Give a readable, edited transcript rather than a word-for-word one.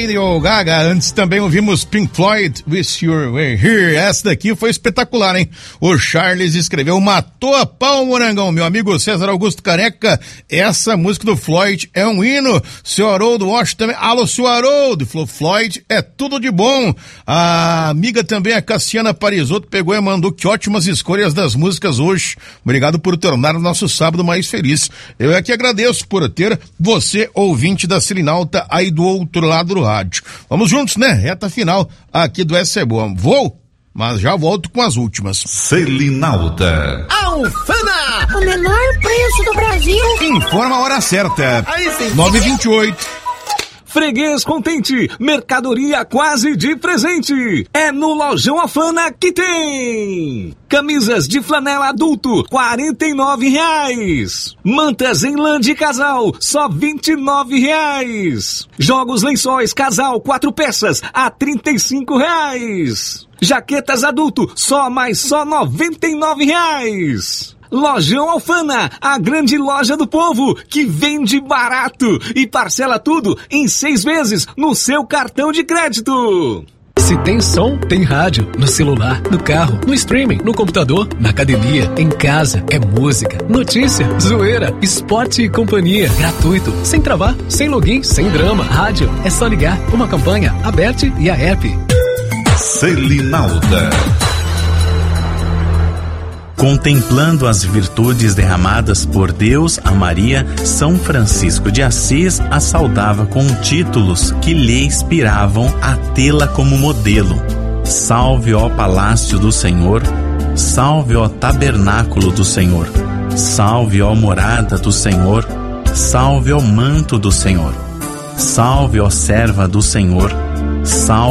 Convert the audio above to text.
Radio Gaga. Antes também ouvimos Pink Floyd, Wish You Were Here. Essa daqui foi espetacular, hein? O Charles escreveu, matou a pau, Morangão. Meu amigo César Augusto Careca, essa música do Floyd é um hino. Seu Haroldo Washington também. Alô, seu Haroldo. Falou, Floyd é tudo de bom. A amiga também, a Cassiana Parisotto, pegou e mandou que ótimas escolhas das músicas hoje. Obrigado por tornar o nosso sábado mais feliz. Eu é que agradeço por ter você, ouvinte da Selinalta, aí do outro lado do rádio. Vamos juntos, né? Reta final aqui do Essa é Boa. Vou, mas já volto com as últimas. Selinalta. Alfama, o menor preço do Brasil. Informa a hora certa. 9h28. Freguês contente, mercadoria quase de presente. É no Lojão Alfama que tem. Camisas de flanela adulto, R$49. Mantas em lã de casal, só R$29. Jogos lençóis casal 4 peças, a R$35. Jaquetas adulto, só R$99. Lojão Alfama, a grande loja do povo, que vende barato e parcela tudo em 6 vezes no seu cartão de crédito. Se tem som, tem rádio, no celular, no carro, no streaming, no computador, na academia, em casa, é música, notícia, zoeira, esporte e companhia, gratuito, sem travar, sem login, sem drama, rádio, é só ligar, uma campanha, a Bet e a app. Selinalta. Contemplando as virtudes derramadas por Deus a Maria, São Francisco de Assis a saudava com títulos que lhe inspiravam a tê-la como modelo. Salve, ó Palácio do Senhor, salve, ó Tabernáculo do Senhor, salve, ó Morada do Senhor, salve, ó Manto do Senhor, salve, ó Serva do Senhor, salve,